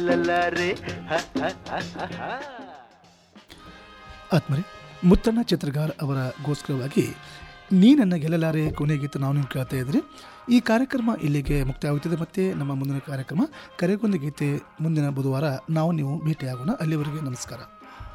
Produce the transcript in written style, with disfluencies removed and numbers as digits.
ಗೆಲ್ಲಲಾರೆ. ಆತ್ಮರೆ ಮುತ್ತಣ್ಣ ಚಿತ್ರಗಾರ್ ಅವರ ಗೋಸ್ಕರವಾಗಿ ನೀ ನನ್ನ ಗೆಲ್ಲಲಾರೆ ಕೊನೆ ಗೀತೆ ನಾವು ನೀವು ಕೇಳ್ತಾ ಇದ್ರಿ. ಈ ಕಾರ್ಯಕ್ರಮ ಇಲ್ಲಿಗೆ ಮುಕ್ತಾಯವಾಗುತ್ತದೆ. ಮತ್ತೆ ನಮ್ಮ ಮುಂದಿನ ಕಾರ್ಯಕ್ರಮ ಕರೆಗೊಂದು ಗೀತೆ ಮುಂದಿನ ಬುಧವಾರ ನಾವು ನೀವು ಭೇಟಿಯಾಗೋಣ. ಅಲ್ಲಿವರೆಗೆ ನಮಸ್ಕಾರ.